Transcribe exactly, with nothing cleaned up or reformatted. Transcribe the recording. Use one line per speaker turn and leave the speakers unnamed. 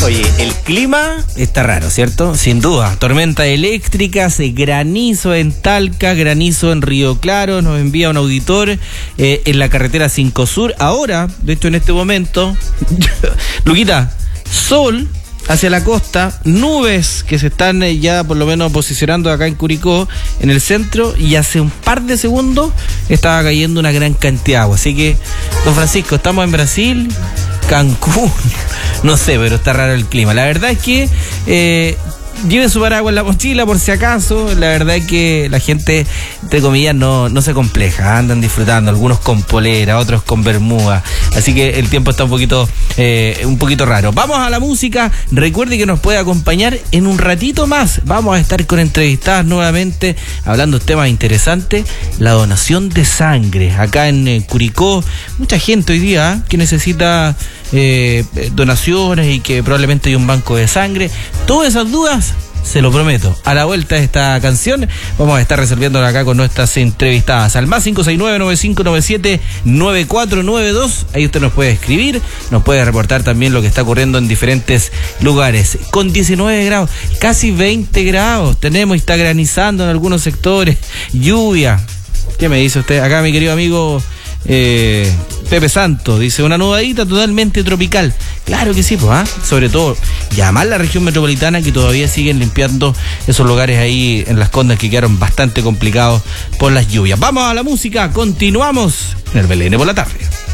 Oye, el clima está raro, ¿cierto? Sin duda. Tormentas eléctricas, granizo en Talca, granizo en Río Claro. Nos envía un auditor eh, en la carretera cinco Sur. Ahora, de hecho en este momento, Luquita, sol hacia la costa, nubes que se están eh, ya por lo menos posicionando acá en Curicó, en el centro, y hace un par de segundos estaba cayendo una gran cantidad de agua. Así que, don Francisco, estamos en Brasil, Cancún, no sé, pero está raro el clima. La verdad es que eh, lleven su paraguas en la mochila por si acaso. La verdad es que la gente, entre comillas, no, no se compleja, andan disfrutando, algunos con polera, otros con bermuda, así que el tiempo está un poquito eh, un poquito raro. Vamos a la música. Recuerde que nos puede acompañar en un ratito más. Vamos a estar con entrevistadas nuevamente, hablando de temas interesantes. La donación de sangre acá en eh, Curicó, mucha gente hoy día ¿eh? que necesita eh, donaciones y que probablemente hay un banco de sangre. Todas esas dudas, se lo prometo, a la vuelta de esta canción vamos a estar resolviéndola acá con nuestras entrevistadas. Al más cinco seis nueve, nueve cinco nueve siete, nueve cuatro nueve dos. Ahí usted nos puede escribir, nos puede reportar también lo que está ocurriendo en diferentes lugares. Con diecinueve grados, casi veinte grados tenemos, y está granizando en algunos sectores, lluvia. ¿Qué me dice usted? Acá mi querido amigo Eh, Pepe Santo dice, una nubadita totalmente tropical. Claro que sí, pues, ¿ah? Sobre todo, llamar a la región metropolitana, que todavía siguen limpiando esos lugares ahí en Las Condes que quedaron bastante complicados por las lluvias. Vamos a la música, continuamos en el B L N por la tarde.